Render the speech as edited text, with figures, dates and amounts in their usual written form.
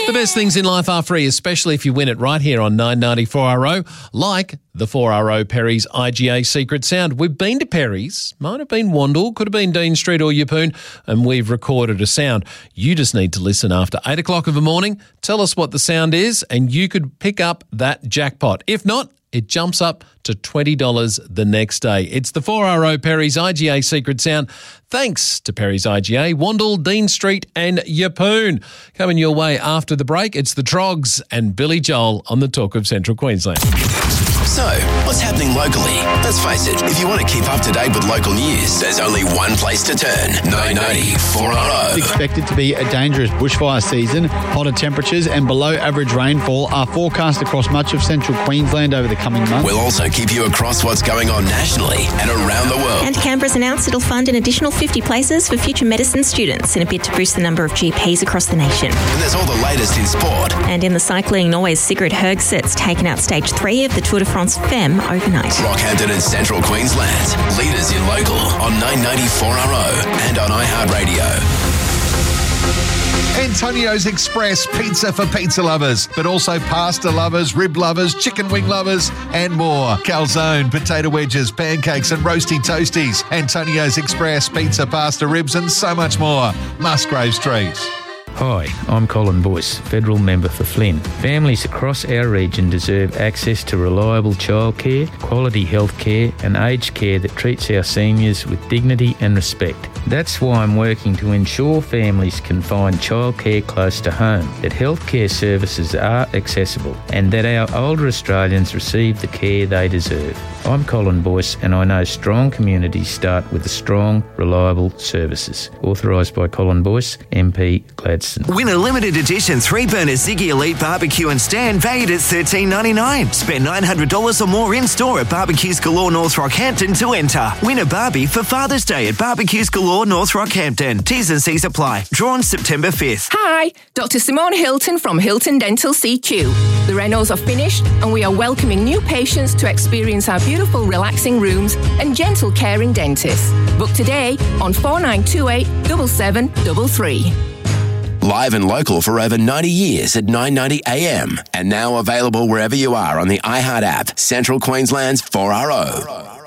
The best things in life are free, especially if you win it right here on 990 4RO, like the 4RO Perry's IGA Secret Sound. We've been to Perry's, might have been Wandle, could have been Dean Street or Yeppoon, and we've recorded a sound. You just need to listen after 8 o'clock in the morning, tell us what the sound is, and you could pick up that jackpot. If not, it jumps up to $20 the next day. It's the 4RO Perry's IGA Secret Sound. Thanks to Perry's IGA, Wandle, Dean Street and Yeppoon. Coming your way after the break, it's the Trogs and Billy Joel on the Talk of Central Queensland. So, what's happening locally? Let's face it, if you want to keep up to date with local news, there's only one place to turn. 990 4RO. It's expected to be a dangerous bushfire season. Hotter temperatures and below average rainfall are forecast across much of central Queensland over the coming months. We'll also keep you across what's going on nationally and around the world. And Canberra's announced it'll fund an additional 50 places for future medicine students in a bid to boost the number of GPs across the nation. And there's all the latest in sport. And in the cycling, Norway's Sigrid Hergset's taken out stage 3 of the Tour de France Femme overnight. Rockhampton and Central Queensland. Leaders in local on 990 4RO and on iHeartRadio. Antonio's Express pizza for pizza lovers, but also pasta lovers, rib lovers, chicken wing lovers, and more. Calzone, potato wedges, pancakes, and roasty toasties. Antonio's Express pizza, pasta, ribs, and so much more. Musgrave Street. Hi, I'm Colin Boyce, Federal Member for Flynn. Families across our region deserve access to reliable childcare, quality health care and aged care that treats our seniors with dignity and respect. That's why I'm working to ensure families can find childcare close to home, that healthcare services are accessible and that our older Australians receive the care they deserve. I'm Colin Boyce and I know strong communities start with the strong, reliable services. Authorised by Colin Boyce, MP Gladstone. Win a limited edition 3-burner Ziggy Elite barbecue and stand valued at $13.99. Spend $900 or more in-store at Barbecues Galore North Rockhampton to enter. Win a Barbie for Father's Day at Barbecues Galore North Rockhampton. T's and C's apply. Drawn September 5th. Hi, Dr. Simone Hilton from Hilton Dental CQ. The renos are finished and we are welcoming new patients to experience our beautiful relaxing rooms and gentle caring dentists. Book today on 4928 7733. Live and local for over 90 years at 990 AM and now available wherever you are on the iHeart app. Central Queensland's 4RO.